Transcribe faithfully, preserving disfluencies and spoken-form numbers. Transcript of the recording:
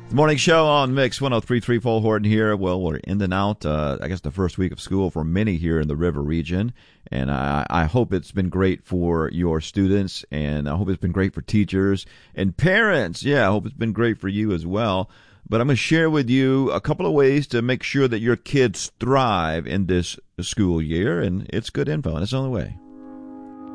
The morning show on Mix one oh three point three. Paul Horton here. Well, we're in and out, uh, I guess, the first week of school for many here in the River region. And I, I hope it's been great for your students, and I hope it's been great for teachers and parents. Yeah, I hope it's been great for you as well. But I'm going to share with you a couple of ways to make sure that your kids thrive in this school year, and it's good info, and it's on the way.